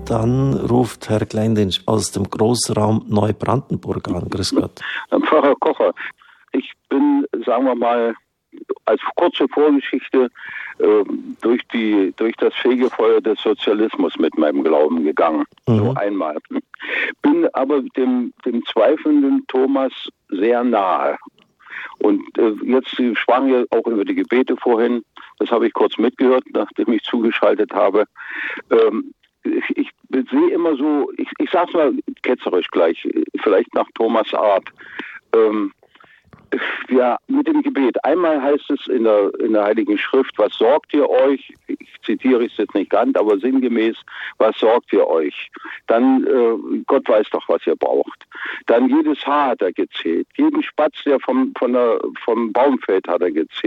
Dann ruft Herr Kleindienst aus dem Großraum Neubrandenburg an. Grüß Gott. Pfarrer Kocher, ich bin, sagen wir mal, als kurze Vorgeschichte durch das Fegefeuer des Sozialismus mit meinem Glauben gegangen. So einmal. Bin aber dem zweifelnden Thomas sehr nahe. Und jetzt, Sie sprachen ja auch über die Gebete vorhin, das habe ich kurz mitgehört, nachdem ich zugeschaltet habe. Ich sehe immer so, ich sage es mal ketzerisch gleich, vielleicht nach Thomas Art, ja, mit dem Gebet. Einmal heißt es in der Heiligen Schrift, was sorgt ihr euch? Ich zitiere es jetzt nicht ganz, aber sinngemäß, was sorgt ihr euch? Dann, Gott weiß doch, was ihr braucht. Dann jedes Haar hat er gezählt. Jeden Spatz, der vom Baum fällt, hat er gezählt.